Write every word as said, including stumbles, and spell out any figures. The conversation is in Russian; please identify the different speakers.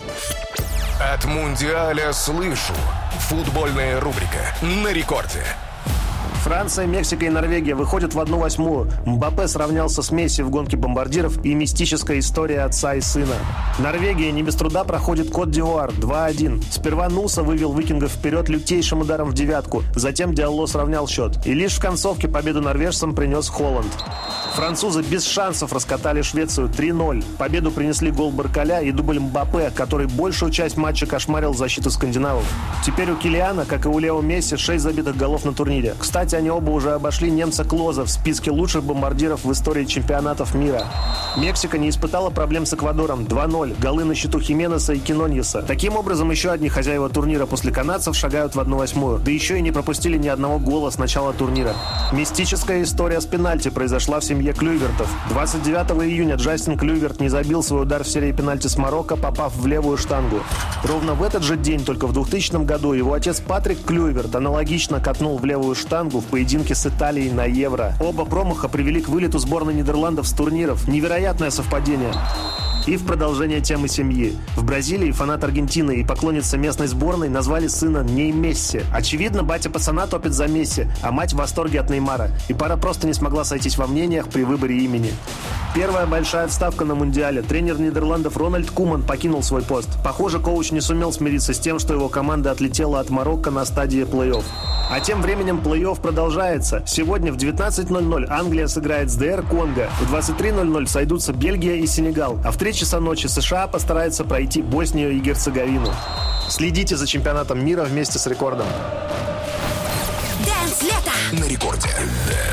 Speaker 1: От Мундиаля слышу. Футбольная рубрика на рекорде.
Speaker 2: Франция, Мексика и Норвегия выходят в одну восьмую. Мбаппе сравнялся с Месси в гонке бомбардиров и мистическая история отца и сына. Норвегия не без труда проходит Кот-д'Ивуар два один. Сперва Нуса вывел викингов вперед лютейшим ударом в девятку. Затем Диалло сравнял счет. И лишь в концовке победу норвежцам принес Холланд. Французы без шансов раскатали Швецию три ноль. Победу принесли гол Баркаля и дубль Мбаппе, который большую часть матча кошмарил защиту скандинавов. Теперь у Килиана, как и у Лео Месси, шесть забитых голов на турнире. Кстати, они оба уже обошли немца Клоза в списке лучших бомбардиров в истории чемпионатов мира. Мексика не испытала проблем с Эквадором. два ноль. Голы на счету Хименеса и Киноньеса. Таким образом, еще одни хозяева турнира после канадцев шагают в одну восьмую. Да еще и не пропустили ни одного гола с начала турнира. Мистическая история с пенальти произошла в семье Клюйвертов. двадцать девятого июня Джастин Клюйверт не забил свой удар в серии пенальти с Марокко, попав в левую штангу. Ровно в этот же день, только в двухтысячном году, его отец Патрик Клюйверт аналогично катнул в левую штангу в поединке с Италией на Евро. Оба промаха привели к вылету сборной Нидерландов с турниров. Невероятное совпадение. И в продолжение темы семьи. В Бразилии фанат Аргентины и поклонница местной сборной назвали сына Ней Месси. Очевидно, батя пацана топит за Месси, а мать в восторге от Неймара. И пара просто не смогла сойтись во мнениях при выборе имени. Первая большая вставка на Мундиале. Тренер Нидерландов Рональд Куман покинул свой пост. Похоже, коуч не сумел смириться с тем, что его команда отлетела от Марокко на стадии плей-офф. А тем временем плей-офф продолжается. Сегодня в девятнадцать ноль ноль Англия сыграет с ДР Конго. В двадцать три ноль ноль сойдутся Бельгия и Сенегал. А в три часа ночи США постарается пройти Боснию и Герцеговину. Следите за чемпионатом мира вместе с Рекордом.
Speaker 3: Дэнс лето
Speaker 1: на рекорде.